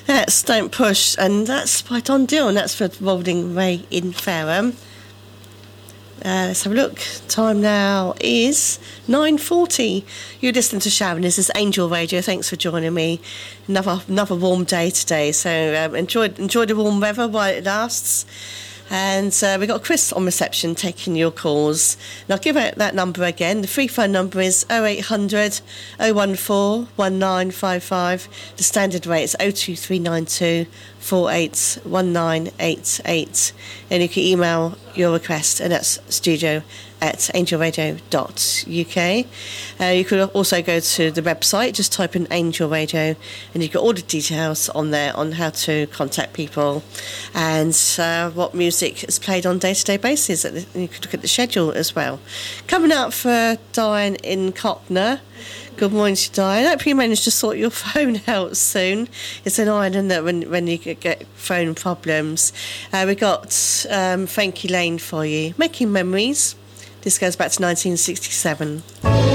That's Don't Push, and that's by Don Dill, and that's for Rolling Ray in Fareham. Let's have a look. Time now is 9:40. You're listening to Sharon. This is Angel Radio. Thanks for joining me. Another warm day today, so enjoy the warm weather while it lasts. And we've got Chris on reception taking your calls. And I'll give out that number again. The free phone number is 0800 014 1955. The standard rate is 02392 481988. And you can email your request, and that's studio@angelradio.uk. You could also go to the website, just type in Angel Radio, and you've got all the details on there on how to contact people and what music is played on a day-to-day basis. And you could look at the schedule as well. Coming up for Diane in Cockner. Good morning to Diane. I hope you manage to sort your phone out soon. It's an island that when you get phone problems. We got Frankie Lane for you. Making Memories. This goes back to 1967.